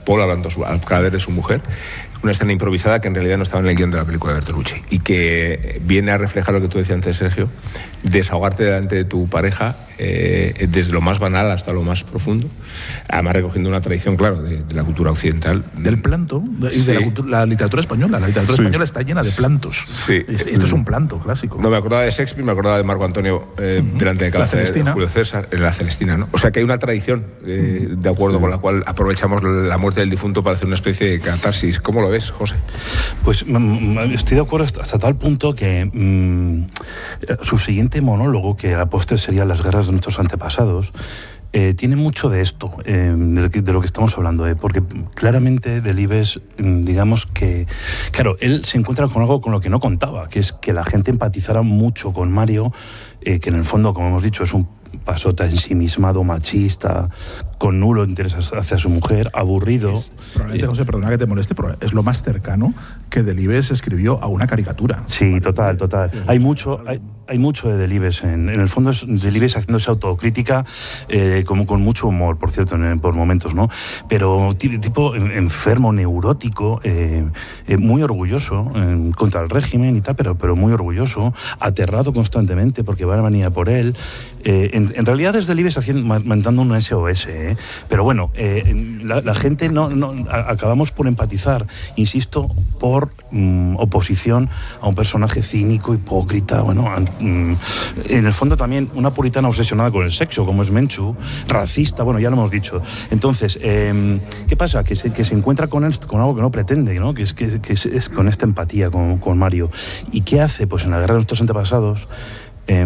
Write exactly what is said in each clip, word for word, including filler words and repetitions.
Paul hablando al cadáver de su mujer, una escena improvisada que en realidad no estaba en el guión de la película de Bertolucci y que viene a reflejar lo que tú decías antes, Sergio, desahogarte delante de tu pareja eh, desde lo más banal hasta lo más profundo, además recogiendo una tradición, claro, de, de la cultura occidental. Del planto, de, sí. de la, cultura, la literatura española. La literatura sí. española está llena de plantos. Sí. Esto es un planto clásico. No me acordaba de Shakespeare, me acordaba de Marco Antonio eh, uh-huh. delante de casa de Julio César, en la Celestina, ¿no? O sea que hay una tradición eh, uh-huh. de acuerdo uh-huh. con la cual aprovechamos la muerte del difunto para hacer una especie de catarsis. ¿Cómo lo ves, José? Pues estoy de acuerdo hasta, hasta tal punto que mmm, su siguiente monólogo, que a la postre sería Las guerras de nuestros antepasados, Eh, tiene mucho de esto, eh, de, lo que, de lo que estamos hablando, eh, porque claramente Delibes, digamos que, claro, él se encuentra con algo con lo que no contaba, que es que la gente empatizara mucho con Mario, eh, que en el fondo, como hemos dicho, es un pasota ensimismado, machista, con nulo interés hacia su mujer, aburrido. Es, probablemente, eh, José, perdona que te moleste, pero es lo más cercano que Delibes escribió a una caricatura. Sí, total, total. Sí, hay mucho... Hay, Hay mucho de Delibes, en, en el fondo es Delibes haciéndose autocrítica, eh, como con mucho humor, por cierto, en, por momentos, ¿no? Pero tipo enfermo, neurótico, eh, eh, muy orgulloso eh, contra el régimen y tal, pero, pero muy orgulloso, aterrado constantemente porque van a venir a por él. Eh, en, en realidad es Delibes mandando un S O S, ¿eh? Pero bueno, eh, la, la gente no, no a, acabamos por empatizar, insisto, por mm, oposición a un personaje cínico, hipócrita, bueno, en el fondo también una puritana obsesionada con el sexo, como es Menchu, racista, bueno, ya lo hemos dicho. Entonces, eh, ¿qué pasa? Que se, que se encuentra con, esto, con algo que no pretende, ¿no? Que es, que, que es, es con esta empatía con, con Mario. ¿Y qué hace? Pues en la guerra de nuestros antepasados Eh,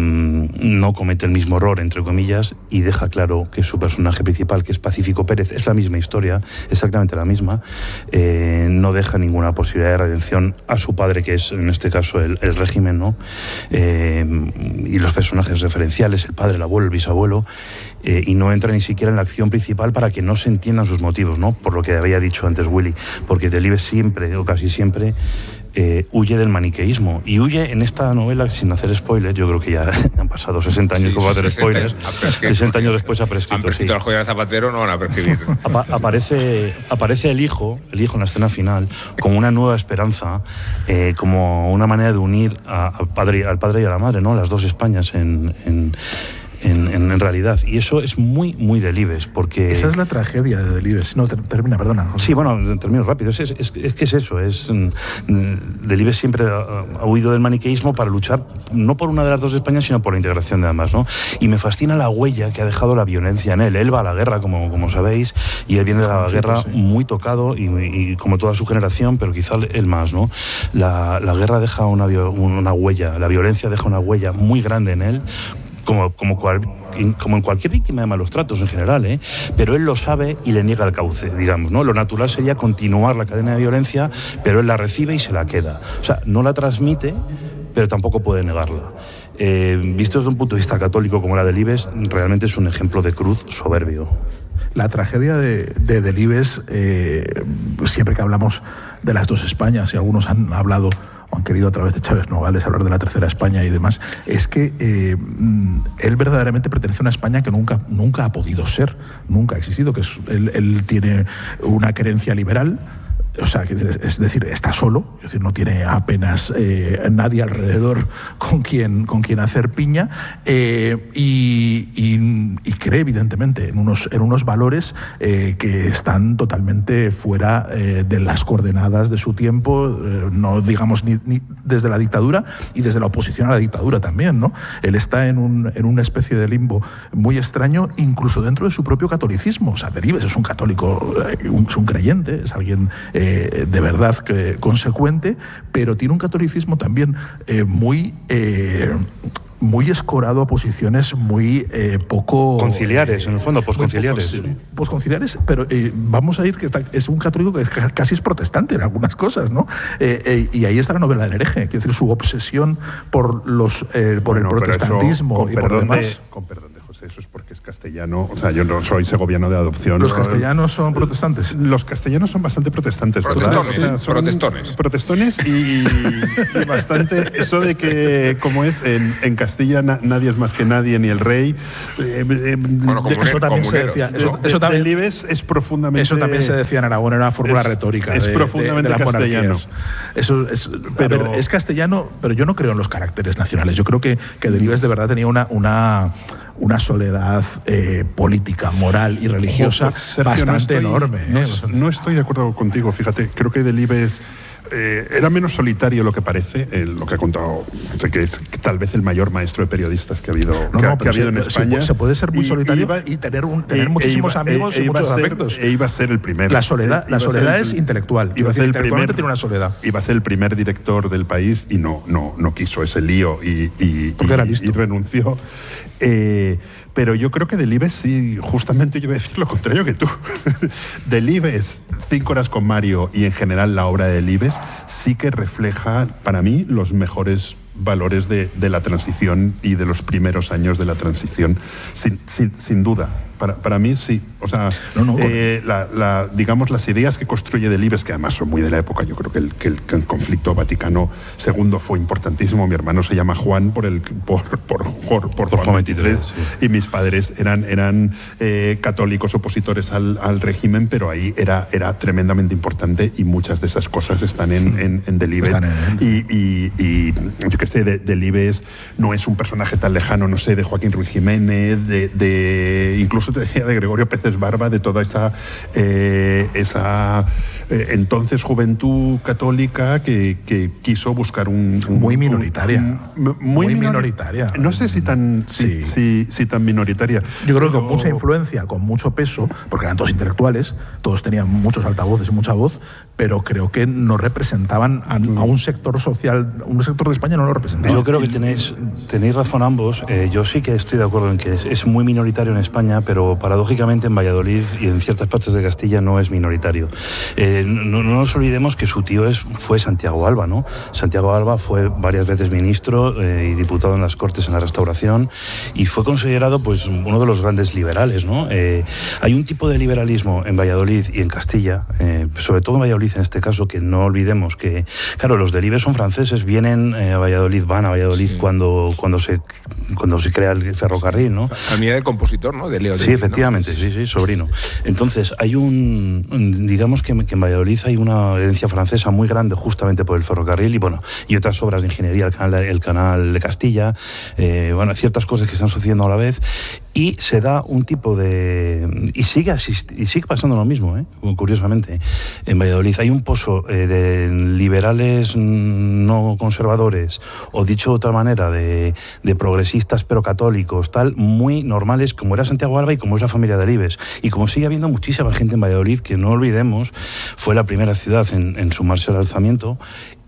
no comete el mismo error, entre comillas, y deja claro que su personaje principal, que es Pacífico Pérez, es la misma historia, exactamente la misma, eh, no deja ninguna posibilidad de redención a su padre, que es en este caso el, el régimen, ¿no? Eh, y los personajes referenciales, el padre, el abuelo, el bisabuelo, eh, y no entra ni siquiera en la acción principal para que no se entiendan sus motivos, ¿no? Por lo que había dicho antes Willy, porque Delibes siempre, o casi siempre, Eh, huye del maniqueísmo y huye en esta novela, sin hacer spoiler, yo creo que ya han pasado sesenta años sí, como va a hacer spoilers, sesenta años después ha prescrito. Han prescrito sí. Al joya de Zapatero, no van a prescribir. Apa aparece, aparece el hijo, el hijo en la escena final, como una nueva esperanza, eh, como una manera de unir a, a padre, al padre y a la madre, ¿no? Las dos Españas en... en En, en, en realidad, y eso es muy, muy Delibes, porque... Esa es la tragedia de Delibes. No, ter termina, perdona. José. Sí, bueno, termino rápido. Es, es, es, es que es eso, es... Delibes siempre ha, ha huido del maniqueísmo para luchar, no por una de las dos Españas, sino por la integración de ambas, ¿no? Y me fascina la huella que ha dejado la violencia en él. Él va a la guerra, como, como sabéis, y él viene de la sí, guerra sí. muy tocado, y, y como toda su generación, pero quizá él más, ¿no? La, la guerra deja una, una huella, la violencia deja una huella muy grande en él, Como, como, cual, como en cualquier víctima de malos tratos en general, ¿eh? Pero él lo sabe y le niega el cauce, digamos, ¿no? Lo natural sería continuar la cadena de violencia, pero él la recibe y se la queda. O sea, no la transmite, pero tampoco puede negarla. Eh, visto desde un punto de vista católico como la de Delibes, realmente es un ejemplo de cruz soberbio. La tragedia de, de Delibes, eh, siempre que hablamos de las dos Españas, y algunos han hablado o han querido a través de Chávez Nogales hablar de la tercera España y demás, es que eh, él verdaderamente pertenece a una España que nunca, nunca ha podido ser, nunca ha existido, que es, él, él tiene una creencia liberal. O sea, es decir, está solo, es decir, no tiene apenas eh, nadie alrededor con quien, con quien hacer piña, eh, y, y, y cree evidentemente en unos, en unos valores eh, que están totalmente fuera eh, de las coordenadas de su tiempo, eh, no digamos ni, ni desde la dictadura y desde la oposición a la dictadura también, ¿no? Él está en, un, en una especie de limbo muy extraño, incluso dentro de su propio catolicismo. O sea, Delibes es un católico, un, es un creyente, es alguien eh, de verdad que consecuente, pero tiene un catolicismo también eh, muy eh, muy escorado a posiciones muy eh, poco... conciliares, eh, en el fondo, posconciliares. Poco, posconciliares, pero eh, vamos a ir que está, es un católico que es, casi es protestante en algunas cosas, ¿no? Eh, eh, y ahí está la novela del hereje, quiero decir, su obsesión por, los, eh, por bueno, el protestantismo eso, y por lo demás. De, con perdón de José, eso es porque es castellano. castellano, o sea, yo no soy segoviano de adopción. ¿Los castellanos son protestantes? Los castellanos son bastante protestantes. Protestones, O sea, son protestones. Protestones y, y bastante eso de que, como es, en, en Castilla na, nadie es más que nadie, ni el rey. Eh, eh, Bueno, de, eso también se comuneros, decía. ¿no? Eso, eso también, Delibes es profundamente... eso también se decía en Aragón, era una fórmula es, retórica. Es de, profundamente de, de las castellano. monarquías. Eso es, Pero, a ver, es castellano, pero yo no creo en los caracteres nacionales. Yo creo que, que Delibes de verdad tenía una, una, una soledad eh, política, moral y religiosa Ojo, pues, Sergio, bastante no estoy, enorme. No, ¿eh? no estoy de acuerdo contigo, fíjate. Creo que Delibes eh, era menos solitario lo que parece, eh, lo que ha contado, sé que es tal vez el mayor maestro de periodistas que ha habido, No, que, no, que ha habido se, en España. Se puede ser muy y, solitario iba, y tener, un, tener e, muchísimos e iba, amigos e, y iba muchos ser, afectos. E iba a ser el primero. La soledad, e, la soledad es el, intelectual. Iba a ser el primer, tiene una soledad. Iba a ser el primer director del país y no, no, no quiso ese lío y, y, Porque y, era listo. y renunció. Eh, pero yo creo que Delibes sí, justamente yo voy a decir lo contrario que tú. Delibes, Cinco horas con Mario y en general la obra de Delibes sí que refleja para mí los mejores valores de, de la transición y de los primeros años de la transición, sin, sin, sin duda. Para, para mí sí, o sea, no, no, eh, la, la, digamos las ideas que construye Delibes, que además son muy de la época. Yo creo que el, que el, que el conflicto Vaticano segundo fue importantísimo. Mi hermano se llama Juan por el por por, por, por, por Juan veintitrés, sí. Y mis padres eran eran eh, católicos opositores al, al régimen, pero ahí era era tremendamente importante y muchas de esas cosas están en, en, en Delibes. Están en, y, y, y yo qué sé, de, Delibes no es un personaje tan lejano, no sé, de Joaquín Ruiz Jiménez, de, de incluso te decía de Gregorio Peces Barba, de toda esa, eh, esa eh, entonces juventud católica que, que quiso buscar un... un muy minoritaria. Un, un, muy, muy minori minoritaria. No sé si tan, sí. si, si, si tan minoritaria. Yo creo pero... que con mucha influencia, con mucho peso, porque eran todos intelectuales, todos tenían muchos altavoces y mucha voz, pero creo que no representaban a, a un sector social, un sector de España no lo representaba. Yo creo que tenéis, tenéis razón ambos. Eh, yo sí que estoy de acuerdo en que es, es muy minoritario en España, pero paradójicamente en Valladolid y en ciertas partes de Castilla no es minoritario. Eh, no, no nos olvidemos que su tío es, fue Santiago Alba, ¿no? Santiago Alba fue varias veces ministro eh, y diputado en las Cortes en la Restauración y fue considerado pues uno de los grandes liberales, ¿no? Eh, hay un tipo de liberalismo en Valladolid y en Castilla, eh, sobre todo en Valladolid en este caso, que no olvidemos que, claro, los Delibes son franceses, vienen eh, a Valladolid, van a Valladolid sí. cuando, cuando, se, cuando se crea el ferrocarril, ¿no? Familia del compositor, ¿no? De Leo Sí, Delibes, efectivamente, ¿no? sí, sí, sobrino. Entonces, hay un, digamos que, que en Valladolid hay una herencia francesa muy grande justamente por el ferrocarril y bueno, y otras obras de ingeniería, el canal de, el canal de Castilla, eh, bueno, ciertas cosas que están sucediendo a la vez. Y se da un tipo de... Y sigue, asist, y sigue pasando lo mismo, ¿eh? Curiosamente. En Valladolid hay un pozo eh, de liberales no conservadores, o dicho de otra manera, de, de progresistas pero católicos, tal, muy normales, como era Santiago Alba y como es la familia Delibes. Y como sigue habiendo muchísima gente en Valladolid, que no olvidemos, fue la primera ciudad en, en sumarse al alzamiento.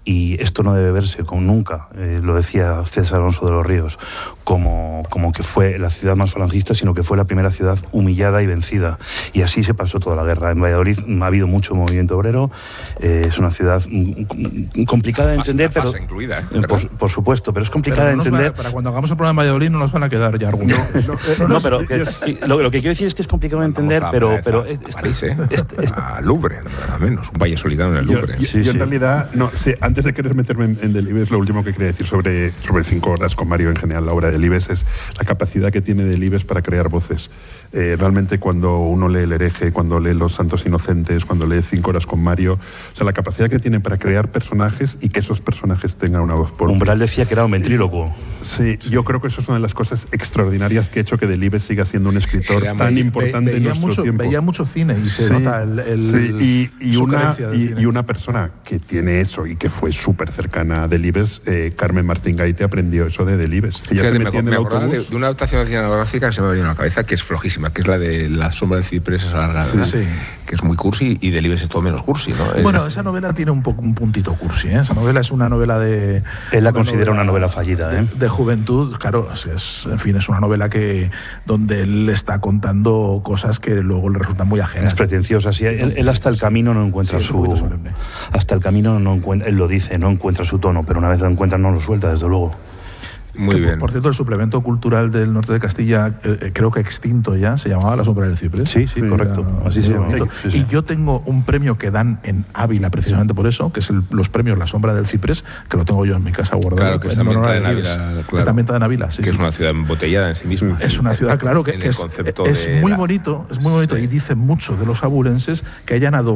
Y esto no debe verse como nunca, eh, lo decía César Alonso de los Ríos, como, como que fue la ciudad más falangista, sino que fue la primera ciudad humillada y vencida. Y así se pasó toda la guerra. En Valladolid ha habido mucho movimiento obrero, eh, es una ciudad complicada de entender, pero incluida, ¿eh? por, por supuesto, pero es complicada pero no de entender. Va, para cuando hagamos el programa en Valladolid no nos van a quedar ya argumentos. No, no, no, pero que, lo, lo que quiero decir es que es complicado de entender, pero... pero a, es, a París, ¿eh? es, es, a Louvre, al menos, un valle solitario en el Louvre. Yo, yo, sí, yo sí. en realidad, no, sí, antes de querer meterme en, en Delibes, lo último que quería decir sobre, sobre Cinco horas con Mario, en general la obra de Delibes, es la capacidad que tiene Delibes para crear voces. Eh, realmente cuando uno lee El hereje, cuando lee Los santos inocentes, cuando lee Cinco horas con Mario, o sea, la capacidad que tiene para crear personajes y que esos personajes tengan una voz por... Umbral decía que era un ventrílocuo. Sí, sí, yo creo que eso es una de las cosas extraordinarias que ha hecho que Delibes siga siendo un escritor Era tan muy, importante ve, en nuestro mucho, tiempo. Veía mucho cine y se sí, nota el, el, sí, y, y, una, y, cine. y una persona que tiene eso y que fue súper cercana a Delibes, eh, Carmen Martín Gaite, aprendió eso de Delibes. Ella Fíjate, se me, metía en me el acordaba de, autobús. de una adaptación cinematográfica que se me ha venido a la cabeza, que es flojísima, que es la de La sombra del ciprés alargada, sí, sí. que es muy cursi, y Delibes es todo menos cursi, ¿no? Bueno, es... esa novela tiene un, poco, un puntito cursi, ¿eh? Esa novela es una novela de... Él la una considera novela, una novela fallida, ¿eh? De, de juventud, claro, es, es, en fin, es una novela que donde él está contando cosas que luego le resultan muy ajenas. Es pretenciosa, sí. Él, él hasta el camino no encuentra sí, su... Hasta el camino no encuentra, él lo dice, no encuentra su tono, pero una vez lo encuentra no lo suelta, desde luego. Muy que, bien. Por, por cierto, el suplemento cultural del norte de Castilla, eh, creo que extinto ya, se llamaba La sombra del ciprés. Sí, sí, correcto. Era, así se llama. Sí, sí. Y yo tengo un premio que dan en Ávila precisamente por eso, que es el, los premios La sombra del ciprés, que lo tengo yo en mi casa guardado. Claro, que está ambientada en Ávila. Claro. Está ambientada en Ávila, sí. Que sí. es una ciudad embotellada en sí misma. Es una ciudad, claro, que, que es, es muy la... bonito, es muy bonito, sí. Y dice mucho de los abulenses que hayan adoptado